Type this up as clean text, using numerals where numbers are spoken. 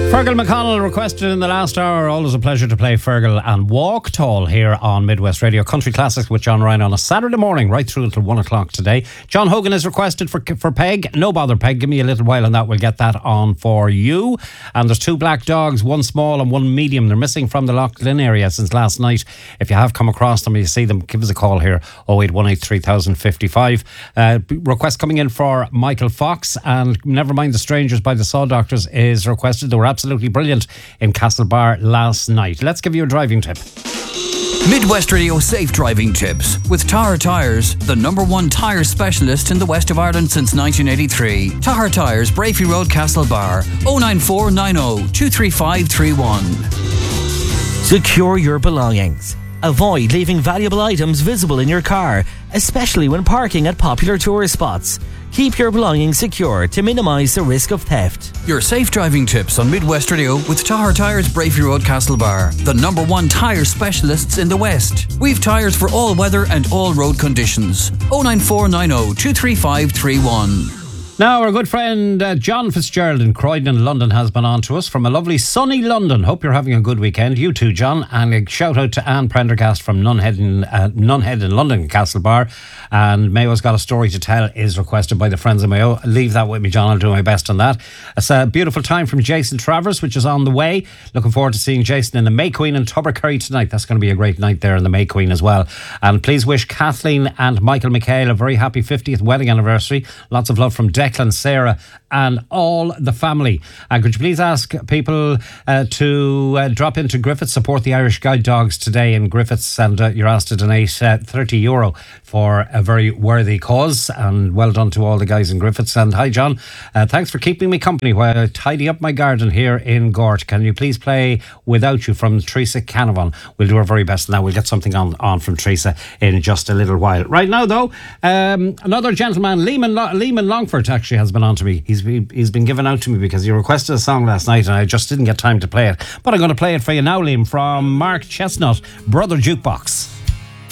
Fergal McConnell requested in the last hour. Always a pleasure to play Fergal and Walk Tall here on Midwest Radio. Country Classics with John Ryan on a Saturday morning right through until 1 o'clock today. John Hogan is requested for Peg. No bother, Peg. Give me a little while on that. We'll get that on for you. And there's 2 black dogs, 1 small and 1 medium. They're missing from the Lough Lynn area since last night. If you have come across them, you see them, give us a call here, 0818 3055. Request coming in for Michael Fox, and Never Mind the Strangers by the Saw Doctors is requested. They were absolutely brilliant in Castlebar last night. Let's give you a driving tip. Midwest Radio Safe Driving Tips with Tahar Tyres, the #1 tyre specialist in the west of Ireland since 1983. Tahar Tyres, Brafey Road, Castlebar, 09490 23531. Secure your belongings. Avoid leaving valuable items visible in your car, especially when parking at popular tourist spots. Keep your belongings secure to minimise the risk of theft. Your safe driving tips on Midwest Radio with Tahar Tyres, Brafey Road, Castlebar, the #1 tyre specialists in the West. We've tyres for all weather and all road conditions. 09490 23531. Now, our good friend John Fitzgerald in Croydon in London has been on to us from a lovely sunny London. Hope you're having a good weekend. You too, John. And a shout out to Anne Prendergast from Nunhead in London, Castlebar. And Mayo's Got a Story to Tell is requested by the Friends of Mayo. Leave that with me, John. I'll do my best on that. It's a beautiful time from Jason Travers, which is on the way. Looking forward to seeing Jason in the May Queen in Tubbercurry tonight. That's going to be a great night there in the May Queen as well. And please wish Kathleen and Michael McHale a very happy 50th wedding anniversary. Lots of love from Declan, Sarah and all the family. And could you please ask people to drop into Griffiths, support the Irish Guide Dogs today in Griffiths, and you're asked to donate €30 for a very worthy cause. And well done to all the guys in Griffiths. And hi, John, thanks for keeping me company while I tidy up my garden here in Gort. Can you please play Without You from Teresa Canavan? We'll do our very best now. We'll get something on from Teresa in just a little while. Right now though, another gentleman, Lehman Longford, actually has been on to me. He's been given out to me because he requested a song last night and I just didn't get time to play it. But I'm going to play it for you now, Liam, from Mark Chestnut, Brother Jukebox.